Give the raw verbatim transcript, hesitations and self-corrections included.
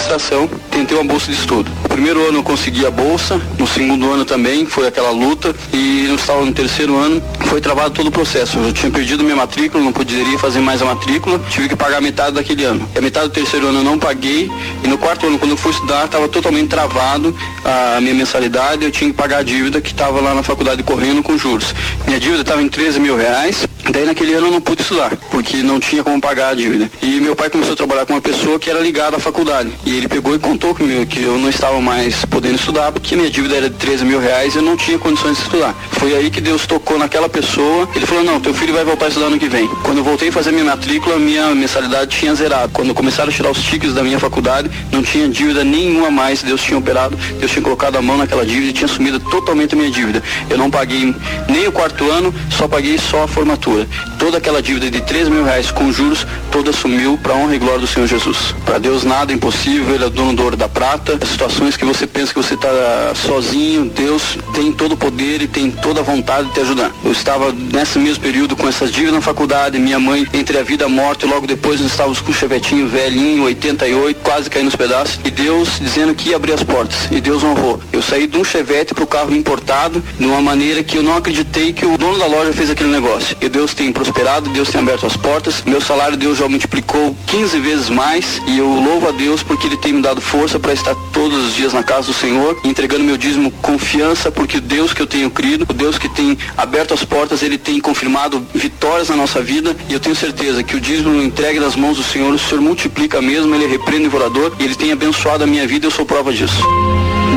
administração, tentei uma bolsa de estudo. No primeiro ano eu consegui a bolsa, no segundo ano também, foi aquela luta, e eu estava no terceiro ano, foi travado todo o processo. Eu tinha perdido minha matrícula, não poderia fazer mais a matrícula, tive que pagar metade daquele ano. E a metade do terceiro ano eu não paguei, e no quarto ano, quando eu fui estudar, estava totalmente travado a minha mensalidade, eu tinha que pagar a dívida que estava lá na faculdade correndo com juros. Minha dívida estava em treze mil reais, daí naquele ano eu não pude estudar, porque não tinha como pagar a dívida. E meu pai começou a trabalhar com uma pessoa que era ligada à faculdade, e ele pegou e contou comigo que eu não estava mais podendo estudar, porque minha dívida era de treze mil reais e eu não tinha condições de estudar. Foi aí que Deus tocou naquela pessoa, ele falou, não, teu filho vai voltar a estudar ano que vem. Quando eu voltei a fazer minha matrícula, minha mensalidade tinha zerado. Quando começaram a tirar os tickets da minha faculdade, não tinha dívida nenhuma mais, Deus tinha operado, Deus tinha colocado a mão naquela dívida e tinha assumido totalmente a minha dívida. Eu não paguei nem o quarto ano, só paguei só a formatura. Toda aquela dívida de treze mil reais com juros, toda assumiu para a honra e glória do Senhor Jesus. Para Deus nada é impossível, Ele é dono do ouro e da prata. As situações que você pensa que você está sozinho, Deus tem todo o poder e tem toda a vontade de te ajudar. Eu estava nesse mesmo período com essas dívidas na faculdade, minha mãe entre a vida e a morte, e logo depois nós estávamos com um chevetinho velhinho, oitenta e oito, quase caindo nos pedaços, e Deus dizendo que ia abrir as portas, e Deus honrou. Eu saí de um chevette para o carro importado, de uma maneira que eu não acreditei que o dono da loja fez aquele negócio. E Deus tem prosperado, Deus tem aberto as portas, meu salário Deus já multiplicou quinze vezes mais, e eu louvo a Deus porque Ele tem me dado força para estar todos os dias na casa do Senhor, entregando meu dízimo confiança, porque o Deus que eu tenho crido, o Deus que tem aberto as portas, Ele tem confirmado vitórias na nossa vida, e eu tenho certeza que o dízimo entregue nas mãos do Senhor, o Senhor multiplica mesmo, Ele repreende o devorador, e Ele tem abençoado a minha vida, eu sou prova disso.